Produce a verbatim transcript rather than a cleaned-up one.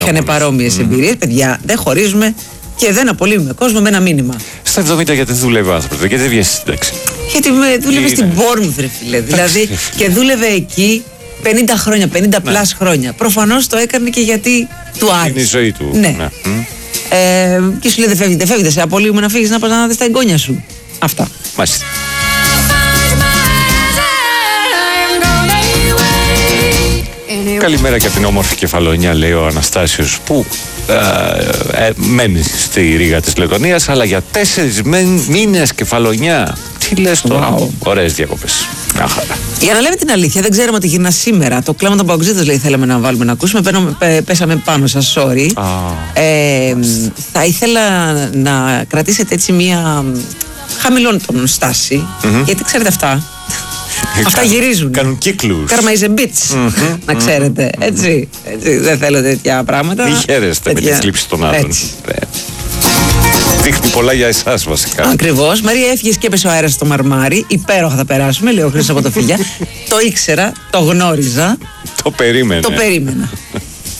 Είχαν παρόμοιες mm. εμπειρίες, παιδιά. Δεν χωρίζουμε και δεν απολύουμε κόσμο με ένα μήνυμα. Στα εβδομήντα γιατί δούλευε ο άνθρωπος, γιατί δεν βγαίνει στην τάξη. Γιατί δούλευε στην Bournemouth, ρε φίλε. Δηλαδή και δούλευε εκεί πενήντα χρόνια, πενήντα ναι. πλάς χρόνια. Προφανώς το έκανε και γιατί του άρεσε. Είναι η ζωή του. Ναι. ναι. Ε, και σου λέει δεν φεύγει, δεν φεύγει, σε απολύουμε να φύγεις να πας να δεις τα εγγόνια σου. Αυτά. Μάλιστα. Καλημέρα και από την όμορφη Κεφαλονιά, λέει ο Αναστάσιος, που ε, ε, μένει στη Ρήγα της Λετωνίας, αλλά για τέσσερις μήνες Κεφαλονιά. Τι λες τώρα, wow. Ωραίες διακοπές. Άχαρα. Για να λέμε την αλήθεια, δεν ξέραμε ότι γυρνά σήμερα. Το κλάμα των Παγκοσμίδων, λέει, θέλαμε να βάλουμε να ακούσουμε. Παίρνουμε, πέ, πέσαμε πάνω σας, sorry. Ah, ε, θα ήθελα να κρατήσετε έτσι μία χαμηλών των στάση, mm-hmm. γιατί ξέρετε αυτά. Αυτά γυρίζουν. Κάνουν κύκλους. Karma is a bitch. Mm-hmm. Να ξέρετε. Έτσι, έτσι. Δεν θέλω τέτοια πράγματα. Μη χαίρεστε τέτοια... με τη θλίψη των άλλων. Δείχνει πολλά για εσάς βασικά. Ακριβώς. Μαρία, έφυγες και έπεσε ο αέρας στο μαρμάρι. Υπέροχα θα περάσουμε, λέει ο Χρήστος από το Φιλιά. Το ήξερα, το γνώριζα. Το περίμενε. Το περίμενα.